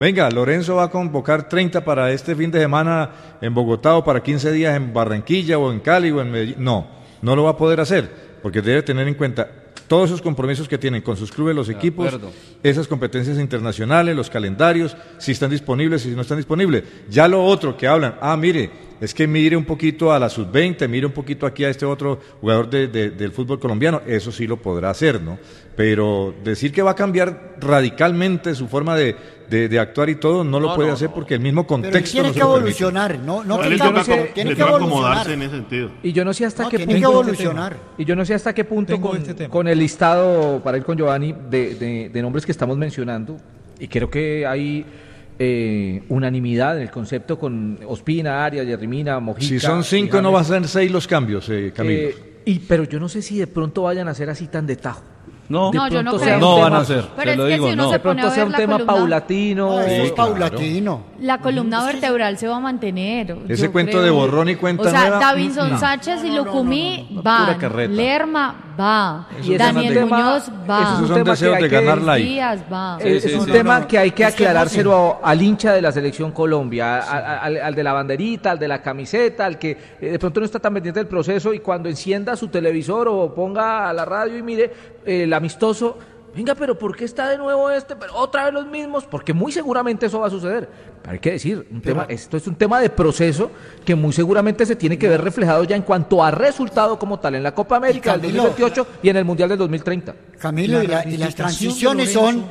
Venga, Lorenzo va a convocar 30 para este fin de semana en Bogotá o para 15 días en Barranquilla o en Cali o en Medellín. No, no lo va a poder hacer, porque debe tener en cuenta todos esos compromisos que tienen con sus clubes, los equipos, esas competencias internacionales, los calendarios, si están disponibles, si no están disponibles. Ya lo otro que hablan, mire, es que mire un poquito a la sub-20, mire un poquito aquí a este otro jugador del fútbol colombiano, eso sí lo podrá hacer, ¿no? Pero decir que va a cambiar radicalmente su forma de actuar y todo, no lo puede hacer porque el mismo contexto tiene no se que lo evolucionar, tiene que acomodarse en ese sentido. Y yo no sé hasta qué punto tiene que evolucionar. Y yo no sé hasta qué punto con el listado, para ir con Giovanni, de nombres que estamos mencionando, y creo que hay unanimidad en el concepto con Ospina, Arias, Yerrimina, Mojica. Si son 5 no van a ser 6 los cambios, Camilo. Pero yo no sé si de pronto vayan a ser así tan de tajo. No, yo no creo. No van a ser, pero te lo digo, no. De pronto sea un tema paulatino. Eso es paulatino. La columna vertebral se va a mantener. Ese cuento de borrón y cuenta nueva. Davinson Sánchez y Lucumí van. Lerma va. Y Daniel Muñoz va. Esos son deseos de ganar like. Díaz va. Es un tema que hay que aclarárselo al hincha de la Selección Colombia, al de la banderita, al de la camiseta, al que de pronto no está tan pendiente del proceso y cuando encienda su televisor o ponga a la radio y mire el amistoso, venga, pero ¿por qué está de nuevo pero otra vez los mismos? Porque muy seguramente eso va a suceder. Pero hay que decir, esto es un tema de proceso que muy seguramente se tiene que ver reflejado ya en cuanto a resultado como tal en la Copa América del 2028 y en el Mundial del 202030. Camilo, y las transiciones son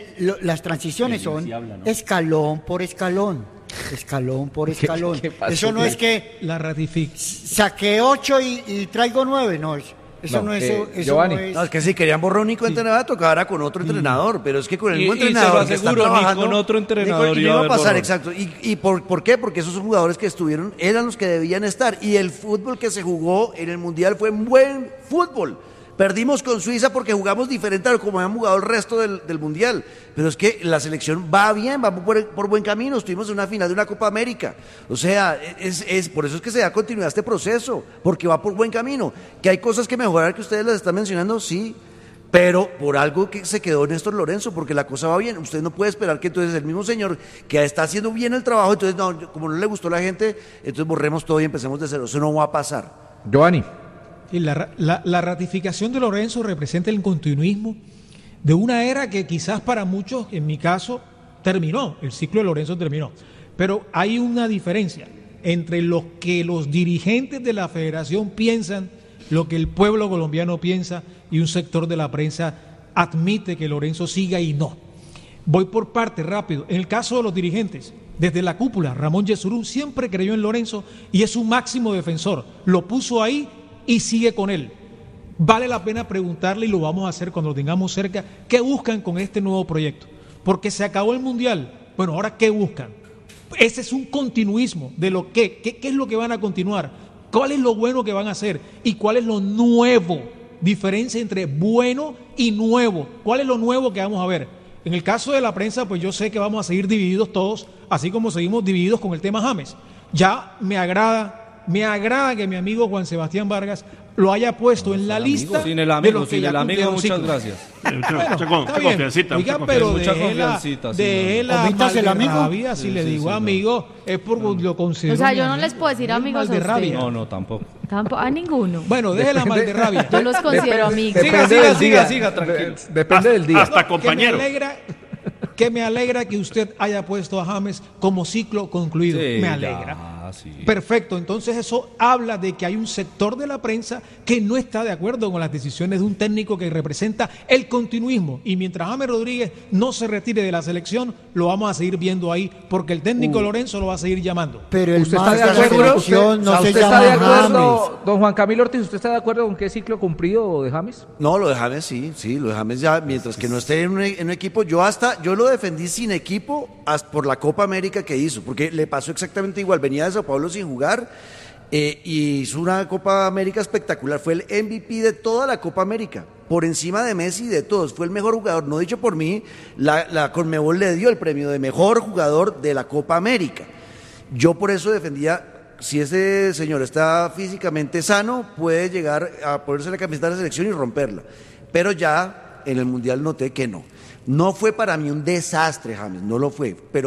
escalón por escalón. Escalón por escalón. Eso no es que la ratifique. Saqué 8 y traigo 9, no. Eso no es. No, es que si querían borrón y cuenta nueva, tocaba con otro entrenador, pero es que con el mismo entrenador que está trabajando, con otro entrenador y no iba a pasar, exacto. ¿Y por qué? Porque esos jugadores que estuvieron eran los que debían estar, y el fútbol que se jugó en el Mundial fue un buen fútbol. Perdimos con Suiza porque jugamos diferente a lo como habían jugado el resto del Mundial. Pero es que la selección va bien, va por buen camino. Estuvimos en una final de una Copa América. O sea, por eso es que se da continuidad a este proceso, porque va por buen camino. Que hay cosas que mejorar que ustedes las están mencionando, sí. Pero por algo que se quedó Néstor Lorenzo, porque la cosa va bien. Usted no puede esperar que entonces el mismo señor que está haciendo bien el trabajo, entonces no, como no le gustó a la gente, entonces borremos todo y empecemos de cero. Eso no va a pasar. Giovanni. Y la ratificación de Lorenzo representa el continuismo de una era que quizás para muchos, en mi caso, terminó, el ciclo de Lorenzo terminó. Pero hay una diferencia entre lo que los dirigentes de la federación piensan, lo que el pueblo colombiano piensa y un sector de la prensa admite que Lorenzo siga y no. Voy por parte rápido. En el caso de los dirigentes, desde la cúpula, Ramón Yesurún siempre creyó en Lorenzo y es su máximo defensor. Lo puso ahí y sigue con él. Vale la pena preguntarle, y lo vamos a hacer cuando lo tengamos cerca, ¿qué buscan con este nuevo proyecto? Porque se acabó el Mundial. Bueno, ¿ahora qué buscan? Ese es un continuismo de lo ¿qué es lo que van a continuar? ¿Cuál es lo bueno que van a hacer? ¿Y cuál es lo nuevo? Diferencia entre bueno y nuevo. ¿Cuál es lo nuevo que vamos a ver? En el caso de la prensa, pues yo sé que vamos a seguir divididos todos, así como seguimos divididos con el tema James. Ya me agrada que mi amigo Juan Sebastián Vargas lo haya puesto en la lista. Sin el amigo, muchas gracias. Oiga, pero de la rabia, si le digo amigo, es porque lo considero. O sea, yo no les puedo decir amigos a ustedes. No, tampoco. A ninguno. Bueno, deje la mal de rabia. Yo los considero amigos. Siga, tranquilo. Depende del día. Hasta compañero. Que me alegra que usted haya puesto a James como ciclo concluido. Sí, me alegra. Sí. Perfecto, entonces eso habla de que hay un sector de la prensa que no está de acuerdo con las decisiones de un técnico que representa el continuismo, y mientras James Rodríguez no se retire de la selección, lo vamos a seguir viendo ahí, porque el técnico Lorenzo lo va a seguir llamando. Pero el ¿Usted está de acuerdo? ¿Usted está de acuerdo, don Juan Camilo Ortiz, ¿usted está de acuerdo con qué ciclo cumplido de James? No, lo de James sí, lo de James ya, mientras que no esté en un equipo, yo lo defendí sin equipo por la Copa América que hizo, porque le pasó exactamente igual, venía de Sao Paulo sin jugar y hizo una Copa América espectacular, fue el MVP de toda la Copa América, por encima de Messi y de todos, fue el mejor jugador, no dicho por mí, la Conmebol le dio el premio de mejor jugador de la Copa América. Yo por eso defendía, si ese señor está físicamente sano, puede llegar a ponerse la camiseta de la selección y romperla, pero ya en el Mundial noté que no. No fue para mí un desastre, James, no lo fue, pero